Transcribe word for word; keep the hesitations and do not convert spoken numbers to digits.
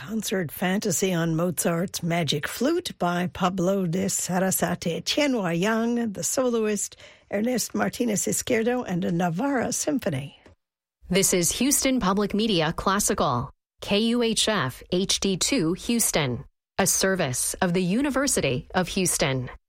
Concert Fantasy on Mozart's Magic Flute by Pablo de Sarasate, Tianhua Yang, the soloist, Ernest Martinez Izquierdo, and a Navarra Symphony. This is Houston Public Media Classical, K U H F H D two Houston, a service of the University of Houston.